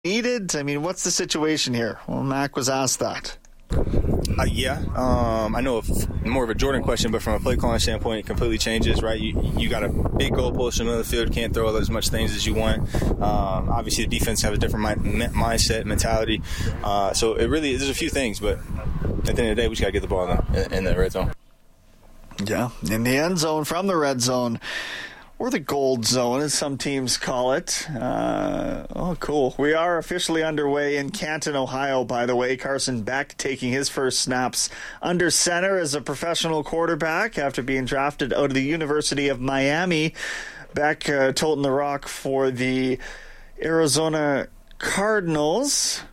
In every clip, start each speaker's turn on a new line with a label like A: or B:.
A: needed? I mean, what's the situation here? Well, Mac was asked that.
B: I know more of a Jordan question, but from a play calling standpoint, it completely changes, right? You got a big goalpost in the middle of the field, can't throw as much things as you want. Obviously, the defense have a different mindset, mentality. So it really, there's a few things, but at the end of the day, we just got to get the ball in the red zone.
A: Yeah, in the end zone, from the red zone, or the gold zone, as some teams call it. Cool. We are officially underway in Canton, Ohio, by the way. Carson Beck taking his first snaps under center as a professional quarterback after being drafted out of the University of Miami. Beck toting the rock for the Arizona Cardinals.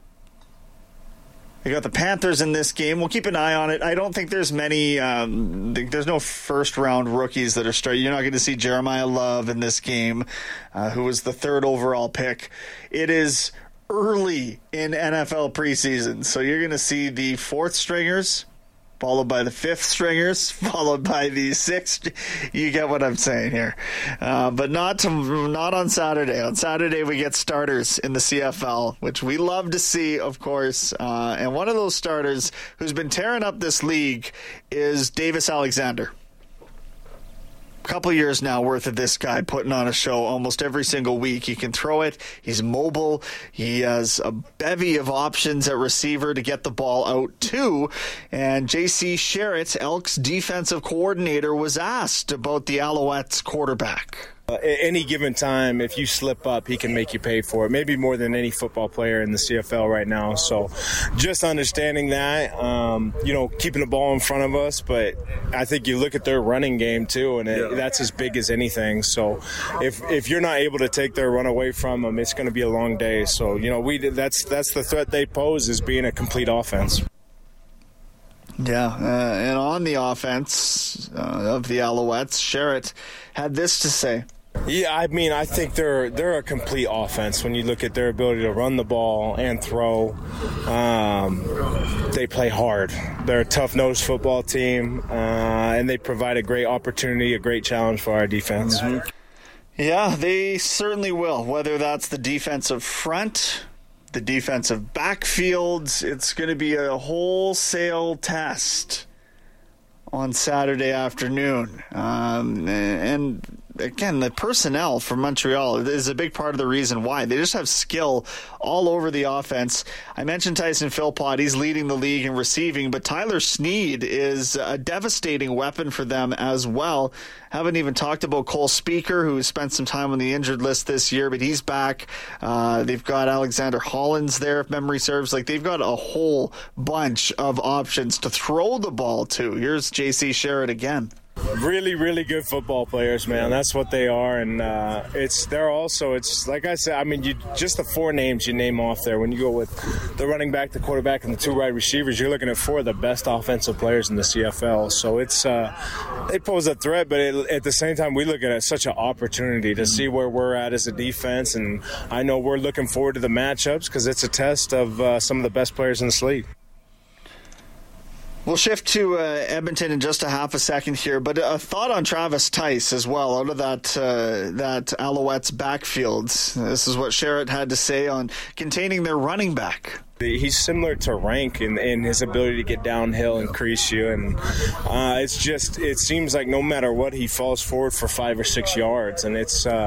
A: We got the Panthers in this game. We'll keep an eye on it. I don't think there's many, there's no first-round rookies that are starting. You're not going to see Jeremiah Love in this game, who was the third overall pick. It is early in NFL preseason, so you're going to see the fourth stringers, followed by the fifth stringers, followed by the sixth. You get what I'm saying here. But not on Saturday. On Saturday, we get starters in the CFL, which we love to see, of course. And one of those starters who's been tearing up this league is Davis Alexander. Couple years now worth of this guy putting on a show almost every single week. He can throw it. He's mobile. He has a bevy of options at receiver to get the ball out too. And J.C. Sherritt, Elks defensive coordinator, was asked about the Alouettes quarterback.
C: At any given time, if you slip up, he can make you pay for it, maybe more than any football player in the CFL right now. So just understanding that, keeping the ball in front of us. But I think you look at their running game, too, and that's as big as anything. So if you're not able to take their run away from them, it's going to be a long day. So, that's the threat they pose, is being a complete offense.
A: Yeah, and on the offense of the Alouettes, Sherritt had this to say.
C: Yeah, I think they're a complete offense when you look at their ability to run the ball and throw. They play hard. They're a tough-nosed football team, and they provide a great opportunity, a great challenge for our defense.
A: Mm-hmm. Yeah, they certainly will, whether that's the defensive front, the defensive backfield. It's going to be a wholesale test on Saturday afternoon. And again, the personnel for Montreal is a big part of the reason why. They just have skill all over the offense. I mentioned Tyson Philpott. He's leading the league in receiving, but Tyler Snead is a devastating weapon for them as well. Haven't even talked about Cole Speaker, who spent some time on the injured list this year, but he's back. They've got Alexander Hollins there, if memory serves. They've got a whole bunch of options to throw the ball to. Here's J.C. Sherritt again.
C: Really, really good football players, man. That's what they are, and it's like I said. Just the four names you name off there. When you go with the running back, the quarterback, and the two wide receivers, you're looking at four of the best offensive players in the CFL. So it's they pose a threat, but at the same time, we look at it as such an opportunity to see where we're at as a defense. And I know we're looking forward to the matchups because it's a test of some of the best players in this league.
A: We'll shift to Edmonton in just a half a second here, but a thought on Travis Tice as well out of that Alouettes backfield. This is what Sherritt had to say on containing their running back.
C: He's similar to Rank in his ability to get downhill and crease you, and it seems like no matter what, he falls forward for 5 or 6 yards, and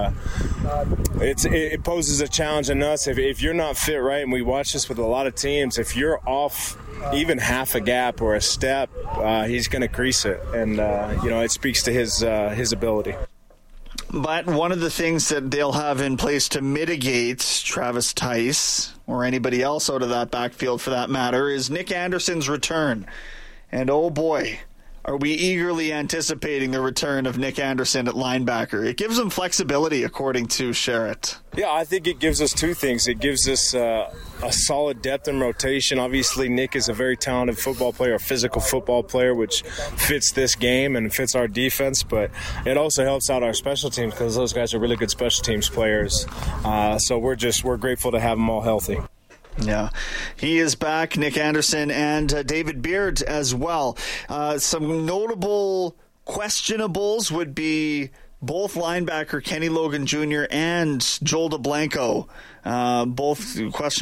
C: it poses a challenge on us if you're not fit right. And we watch this with a lot of teams. If you're off even half a gap or a step, he's going to crease it, and it speaks to his ability.
A: But one of the things that they'll have in place to mitigate Travis Tice, or anybody else out of that backfield for that matter, is Nick Anderson's return. And oh boy, are we eagerly anticipating the return of Nick Anderson at linebacker. It gives them flexibility, according to Sherritt.
C: Yeah, I think it gives us two things. It gives us a solid depth in rotation. Obviously, Nick is a very talented football player, a physical football player, which fits this game and fits our defense. But it also helps out our special teams because those guys are really good special teams players. So we're grateful to have them all healthy.
A: Yeah, he is back, Nick Anderson, and David Beard as well. Some notable questionables would be both linebacker Kenny Logan Jr. and Joel DeBlanco, both questionable